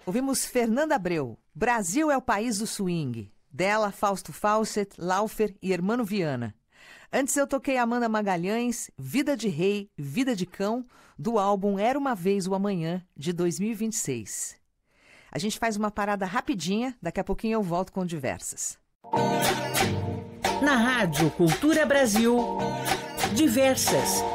Ouvimos Fernanda Abreu, Brasil é o País do Swing. Dela, Fausto Fawcett, Laufer e Hermano Viana. Antes eu toquei Amanda Magalhães, Vida de Rei, Vida de Cão, do álbum Era Uma Vez o Amanhã, de 2026. A gente faz uma parada rapidinha, daqui a pouquinho eu volto com Diversas. Na Rádio Cultura Brasil, Diversas.